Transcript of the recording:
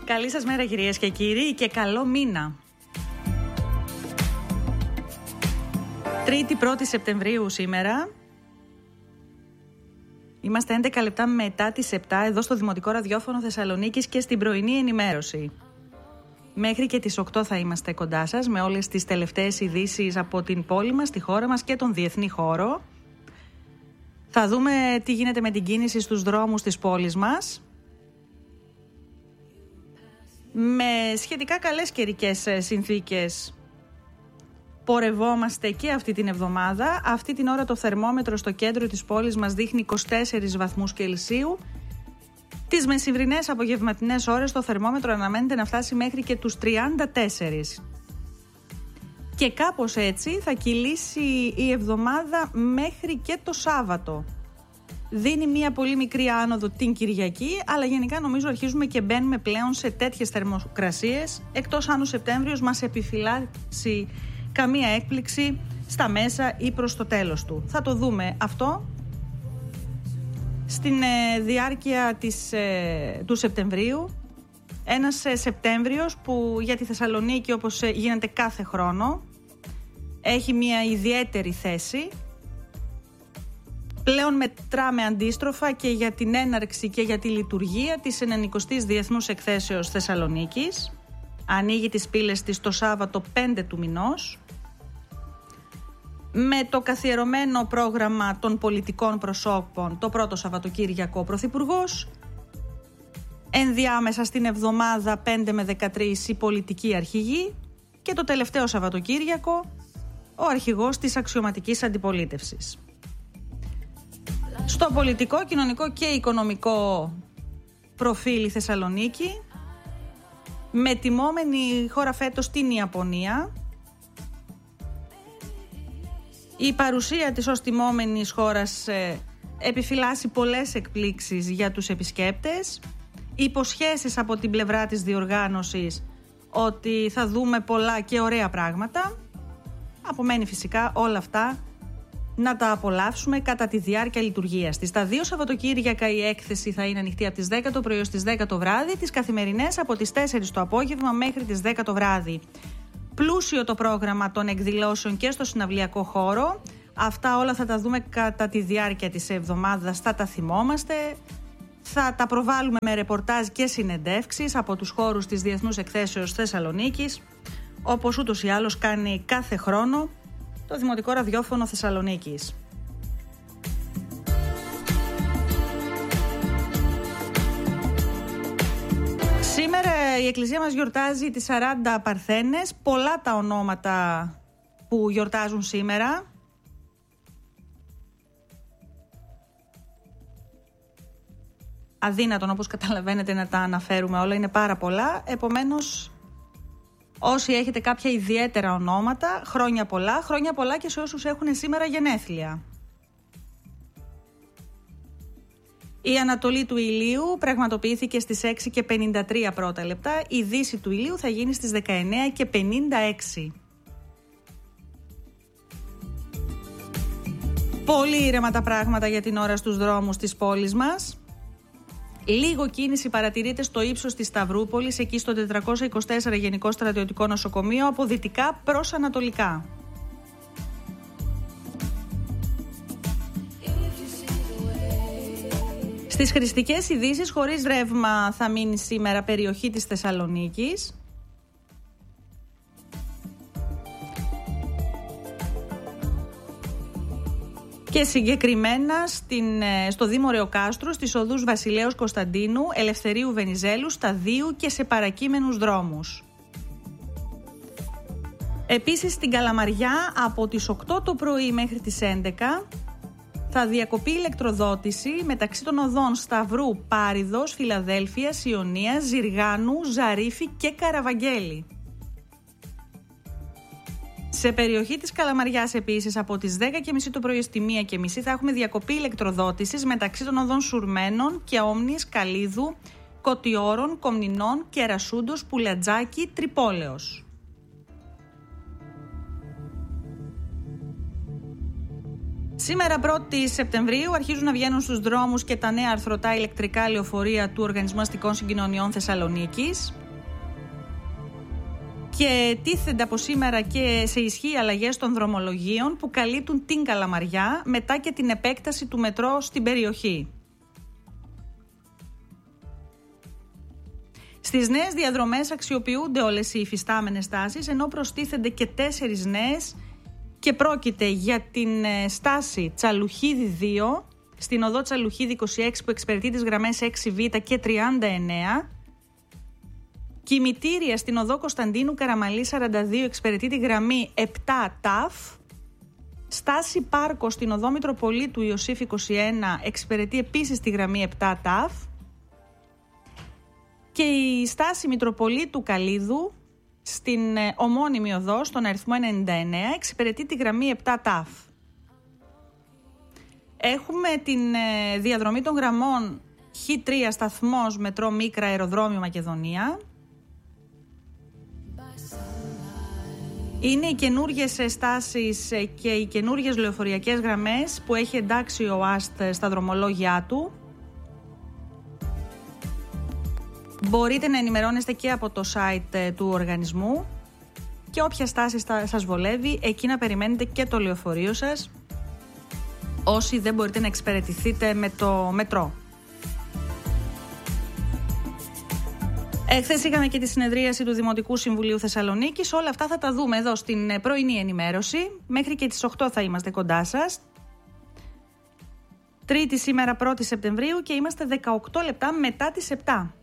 Καλή σας μέρα κυρίες και κύριοι και καλό μήνα. Τρίτη 1η Σεπτεμβρίου σήμερα. Είμαστε 11 λεπτά μετά τις 7 εδώ στο Δημοτικό Ραδιόφωνο Θεσσαλονίκης και στην πρωινή ενημέρωση. Μέχρι και τις 8 θα είμαστε κοντά σας με όλες τις τελευταίες ειδήσεις από την πόλη μας, τη χώρα μας και τον διεθνή χώρο. Θα δούμε τι γίνεται με την κίνηση στους δρόμους της πόλης μας. Με σχετικά καλές καιρικές συνθήκες πορευόμαστε και αυτή την εβδομάδα. Αυτή την ώρα το θερμόμετρο στο κέντρο της πόλης μας δείχνει 24 βαθμούς Κελσίου. Τις μεσημβρινές απογευματινές ώρες το θερμόμετρο αναμένεται να φτάσει μέχρι και τους 34. Και κάπως έτσι θα κυλήσει η εβδομάδα μέχρι και το Σάββατο. Δίνει μια πολύ μικρή άνοδο την Κυριακή, αλλά γενικά νομίζω αρχίζουμε και μπαίνουμε πλέον σε τέτοιες θερμοκρασίες, εκτός αν ο Σεπτέμβριος μας επιφυλάξει καμία έκπληξη στα μέσα ή προς το τέλος του. Θα το δούμε αυτό στην διάρκεια του Σεπτεμβρίου. Ένας Σεπτέμβριος που για τη Θεσσαλονίκη, όπως γίνεται κάθε χρόνο, έχει μια ιδιαίτερη θέση. Πλέον μετράμε αντίστροφα και για την έναρξη και για τη λειτουργία της 90ης Διεθνούς Εκθέσεως Θεσσαλονίκης. Ανοίγει τις πύλες της το Σάββατο 5 του μηνός. Με το καθιερωμένο πρόγραμμα των πολιτικών προσώπων το πρώτο Σαββατοκύριακο ο Πρωθυπουργός. Ενδιάμεσα στην εβδομάδα 5 με 13 η πολιτική αρχηγή. Και το τελευταίο Σαββατοκύριακο ο αρχηγός της αξιωματικής αντιπολίτευσης. Στο πολιτικό, κοινωνικό και οικονομικό προφίλ η Θεσσαλονίκη, με τιμόμενη χώρα φέτος την Ιαπωνία. Η παρουσία της ως τιμόμενης χώρας επιφυλάσσει πολλές εκπλήξεις για τους επισκέπτες. Υποσχέσεις από την πλευρά της διοργάνωσης ότι θα δούμε πολλά και ωραία πράγματα. Απομένει φυσικά όλα αυτά να τα απολαύσουμε κατά τη διάρκεια λειτουργίας της. Τα 2 Σαββατοκύριακα η έκθεση θα είναι ανοιχτή από τις 10 το πρωί ως τις 10 το βράδυ, τις καθημερινές από τις 4 το απόγευμα μέχρι τις 10 το βράδυ. Πλούσιο το πρόγραμμα των εκδηλώσεων και στο συναυλιακό χώρο. Αυτά όλα θα τα δούμε κατά τη διάρκεια της εβδομάδας, θα τα θυμόμαστε. Θα τα προβάλλουμε με ρεπορτάζ και συνεντεύξεις από τους χώρους της Διεθνούς Εκθέσεως Θεσσαλονίκης, όπως ούτως ή άλλως κάνει κάθε χρόνο το Δημοτικό Ραδιόφωνο Θεσσαλονίκης. Σήμερα η Εκκλησία μας γιορτάζει τις 40 Παρθένες. Πολλά τα ονόματα που γιορτάζουν σήμερα. Αδύνατον, όπως καταλαβαίνετε, να τα αναφέρουμε όλα, είναι πάρα πολλά. Επομένως, όσοι έχετε κάποια ιδιαίτερα ονόματα, χρόνια πολλά και σε όσους έχουν σήμερα γενέθλια. Η ανατολή του ηλίου πραγματοποιήθηκε στις 6:53 πρώτα λεπτά. Η δύση του ηλίου θα γίνει στις 19:56. Πολύ ήρεμα τα πράγματα για την ώρα στους δρόμους της πόλης μας. Λίγο κίνηση παρατηρείται στο ύψος της Σταυρούπολης, εκεί στο 424 Γενικό Στρατιωτικό Νοσοκομείο, από δυτικά προς ανατολικά. Στις χρηστικές ειδήσεις, χωρίς ρεύμα θα μείνει σήμερα περιοχή της Θεσσαλονίκης. Και συγκεκριμένα στο Δήμο Ρεοκάστρου, στις οδούς Βασιλέως Κωνσταντίνου, Ελευθερίου Βενιζέλου, Σταδίου και σε παρακείμενους δρόμους. Επίσης στην Καλαμαριά από τις 8 το πρωί μέχρι τις 11 θα διακοπεί ηλεκτροδότηση μεταξύ των οδών Σταυρού, Πάριδος, Φιλαδέλφειας, Ιωνίας, Ζυργάνου, Ζαρίφη και Καραβαγγέλη. Σε περιοχή της Καλαμαριάς επίσης από τις 10:30 το πρωί στη 1:30 θα έχουμε διακοπή ηλεκτροδότησης μεταξύ των οδών Σουρμένων και Όμνης, Καλίδου, Κωτιόρων, Κομνηνών, Κερασούντος, Πουλατζάκη, Τρυπόλεως. Σήμερα 1η Σεπτεμβρίου αρχίζουν να βγαίνουν στους δρόμους και τα νέα αρθρωτά ηλεκτρικά λεωφορεία του Οργανισμού Αστικών Συγκοινωνιών Θεσσαλονίκης. Και τίθενται από σήμερα και σε ισχύ αλλαγές των δρομολογίων που καλύπτουν την Καλαμαριά μετά και την επέκταση του μετρό στην περιοχή. Στις νέες διαδρομές αξιοποιούνται όλες οι υφιστάμενες στάσεις, ενώ προστίθενται και 4 νέες και πρόκειται για την στάση Τσαλουχίδη 2, στην οδό Τσαλουχίδη 26 που εξυπηρετεί τις γραμμές 6Β και 39, κημητήρια στην οδό Κωνσταντίνου Καραμαλή 42 εξυπηρετεί τη γραμμή 7 ΤΑΦ, στάση Πάρκο στην οδό Μητροπολίτου Ιωσήφ 21 εξυπηρετεί επίσης τη γραμμή 7 ΤΑΦ και η στάση Μητροπολίτου Καλίδου στην ομώνυμη οδό στον αριθμό 99 εξυπηρετεί τη γραμμή 7 ΤΑΦ. Έχουμε την διαδρομή των γραμμών Χ3 σταθμός μετρό Μίκρα αεροδρόμιο Μακεδονία. Είναι οι καινούργιες στάσεις και οι καινούργιες λεωφοριακές γραμμές που έχει εντάξει ο ΑΣΤ στα δρομολόγια του. Μπορείτε να ενημερώνεστε και από το site του οργανισμού και όποια στάση σας βολεύει, εκεί να περιμένετε και το λεωφορείο σας, όσοι δεν μπορείτε να εξυπηρετηθείτε με το μετρό. Χθες είχαμε και τη συνεδρίαση του Δημοτικού Συμβουλίου Θεσσαλονίκης. Όλα αυτά θα τα δούμε εδώ στην πρωινή ενημέρωση. Μέχρι και τις 8 θα είμαστε κοντά σας. Τρίτη σήμερα 1η Σεπτεμβρίου και είμαστε 18 λεπτά μετά τις 7.